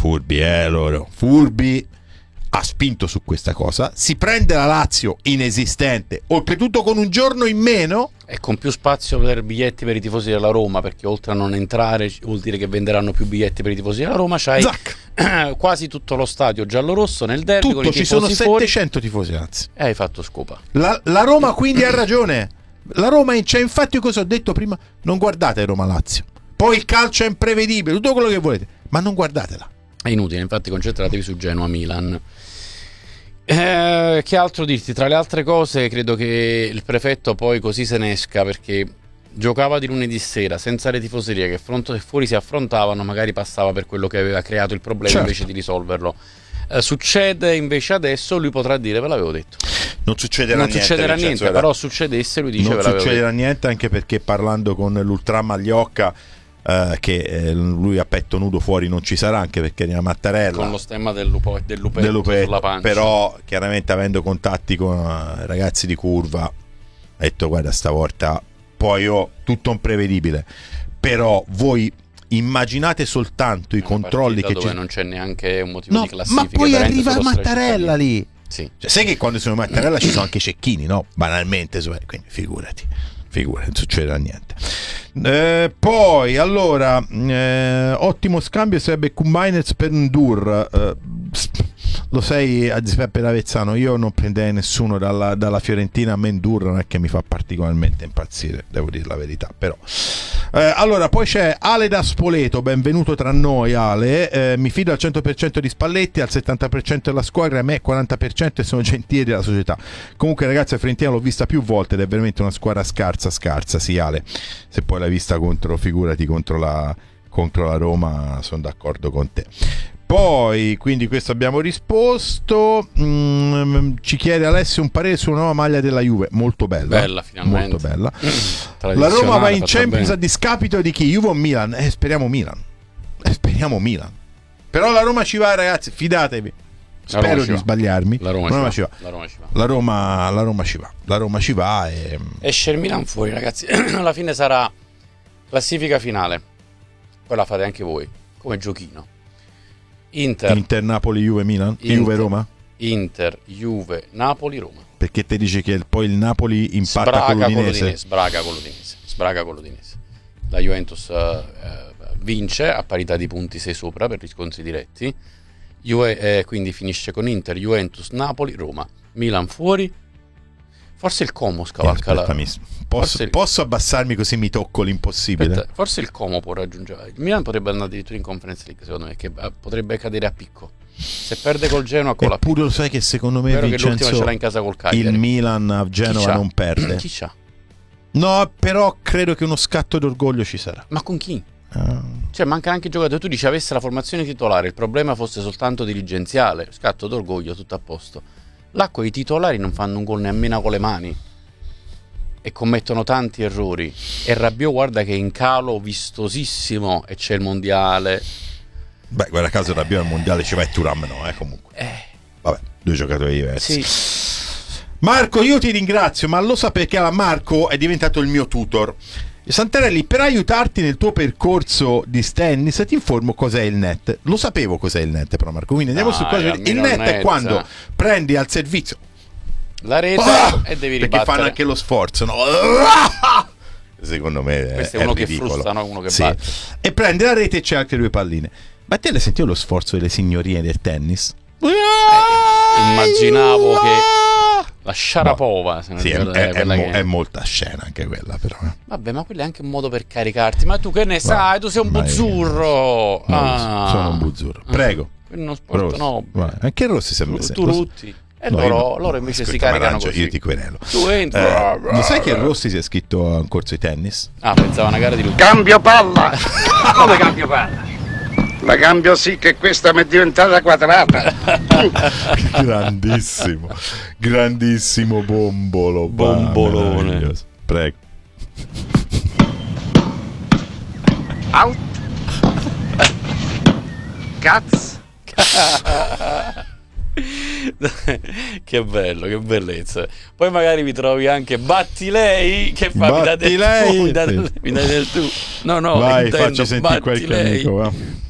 furbi, loro furbi. Ha spinto su questa cosa, si prende la Lazio inesistente, oltretutto con un giorno in meno e con più spazio per biglietti per i tifosi della Roma, perché oltre a non entrare vuol dire che venderanno più biglietti per i tifosi della Roma. C'hai quasi tutto lo stadio giallorosso nel derby, tutto, con i ci tifosi sono fuori. 700 tifosi, anzi. E hai fatto scopa. La Roma quindi ha ragione. La Roma, cioè, infatti cosa ho detto prima, non guardate Roma-Lazio. Poi il calcio è imprevedibile, tutto quello che volete, ma non guardatela. È inutile, infatti concentratevi su Genoa-Milan. Che altro dirti? Tra le altre cose, credo che il prefetto poi così se ne esca, perché giocava di lunedì sera senza le tifoserie che fuori si affrontavano, magari passava per quello che aveva creato il problema, invece di risolverlo. Succede invece adesso, lui potrà dire ve l'avevo detto. Non succederà niente, però succedesse lui dice non ve l'avevo succederà detto. Niente, anche perché parlando con l'Ultra Magliocca che lui a petto nudo fuori non ci sarà, anche perché era Mattarella con lo stemma del lupetto sulla pancia. Però chiaramente avendo contatti con ragazzi di curva ha detto guarda stavolta poi tutto imprevedibile, però voi immaginate soltanto i controlli che dove non c'è neanche un motivo di classifica, ma poi arriva Mattarella lì. Sì. Cioè, sai che quando sono Mattarella ci sono anche cecchini, no? Banalmente, quindi figurati, non succederà niente. Poi allora ottimo scambio sarebbe Kumainez per Ndur. Lo sai, a Giuseppe Ravezzano, io non prenderei nessuno dalla Fiorentina. A me Ndur non è che mi fa particolarmente impazzire, devo dire la verità, però allora poi c'è Ale da Spoleto, benvenuto tra noi Ale. Mi fido al 100% di Spalletti, al 70% della squadra, a me 40% e sono gentili della società. Comunque ragazzi, la Fiorentina l'ho vista più volte ed è veramente una squadra scarsa, sì Ale, se poi l'hai vista figurati contro la Roma, sono d'accordo con te. Poi, quindi questo abbiamo risposto. Ci chiede Alessio un parere su una nuova maglia della Juve, molto bella finalmente, molto bella. La Roma va in Champions a discapito di chi? Juve o Milan? Speriamo Milan. Però la Roma ci va, ragazzi, fidatevi. Spero di sbagliarmi. La Roma ci va. La Roma ci va e esce il Milan fuori, ragazzi. Alla fine sarà classifica finale. Poi la fate anche voi come giochino. Inter Napoli Juve Milan, Juve Roma, Inter Juve Napoli Roma, perché te dice che poi il Napoli impatta con l'Udinese. Sbraga con l'Udinese. La Juventus vince a parità di punti, 6 sopra per riscontri diretti. Quindi finisce con Inter, Juventus, Napoli, Roma, Milan fuori. Forse il Como scavalca posso abbassarmi così mi tocco l'impossibile. Aspetta, forse il Como può raggiungere. Il Milan potrebbe andare addirittura in Conference League, secondo me, che potrebbe cadere a picco. Se perde col Genoa, con la pure lo sai che secondo me Vincenzo ce l'ha in casa col Cagliari. Il Milan a Genova non perde. Chi c'ha? No, però credo che uno scatto d'orgoglio ci sarà. Ma con chi? Cioè manca anche il giocatore. Tu dici avesse la formazione titolare, il problema fosse soltanto dirigenziale, scatto d'orgoglio, tutto a posto. Là i titolari non fanno un gol nemmeno con le mani e commettono tanti errori. E Rabiot guarda che è in calo vistosissimo e c'è il mondiale. Beh, guarda caso Rabiot al mondiale ci va e Thuram no, comunque. Vabbè, due giocatori diversi. Sì. Marco, io ti ringrazio, ma lo sa perché Marco è diventato il mio tutor. Santarelli, per aiutarti nel tuo percorso di tennis ti informo cos'è il net. Lo sapevo cos'è il net, però Marco, quindi andiamo su cosa. Il net è quando prendi al servizio la rete e devi ribattere, perché fanno anche lo sforzo, no? Secondo me questo è uno ridicolo. Che frusta, no? Uno che batte. E prendi la rete e c'è anche due palline. Ma te l'hai sentito lo sforzo delle signorine del tennis? Immaginavo che la Sharapova, no. Sì, è molta scena anche quella, però. Vabbè, ma quello è anche un modo per caricarti. Ma tu che ne sai? Tu sei un buzzurro. Sono un buzzurro. Prego. Uno sport nobile. Anche Rossi sembra tu rutti. E loro invece si caricano così. Io ti querelo. Tu entri. Lo sai che Rossi si è iscritto a un corso di tennis? Pensavo a una gara di luce. Cambio palla. Come cambio palla? La cambio sì che questa mi è diventata quadrata. Grandissimo bombolone. Prego. Out. Cazzo. Che bello, che bellezza. Poi magari mi trovi anche batti lei che fa batti lei. Mi dai del tu. No, vai, intendo, facci sentire qualche amico, va.